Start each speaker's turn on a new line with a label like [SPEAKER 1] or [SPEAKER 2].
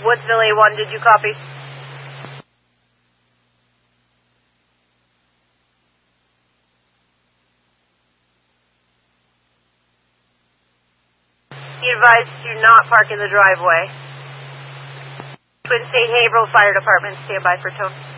[SPEAKER 1] Woodsville A1, did you copy? Be advised, do not park in the driveway. Twin State Haverhill Fire Department, stand by for tone.